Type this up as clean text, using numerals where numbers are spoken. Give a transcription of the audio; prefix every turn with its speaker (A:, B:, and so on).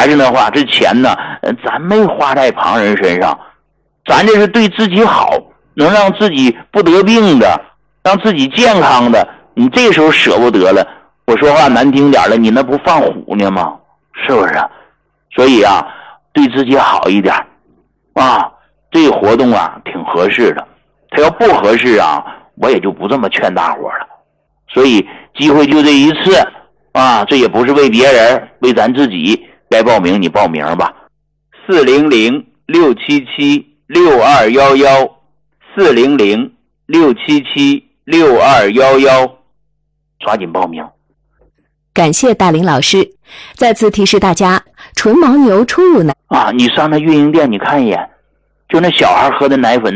A: 还是那话，这钱呢，咱没花在旁人身上，咱这是对自己好，能让自己不得病的，让自己健康的，你这时候舍不得了，我说话难听点了，你那不放虎呢吗？是不是啊？所以啊，对自己好一点啊，这个活动啊挺合适的，他要不合适啊，我也就不这么劝大伙了。所以机会就这一次啊，这也不是为别人，为咱自己，该报名你报名吧。400-677-6211 400-677-6211，抓紧报名。
B: 感谢大林老师。再次提示大家，纯牦牛初乳奶
A: 啊，你上那运营店你看一眼，就那小孩喝的奶粉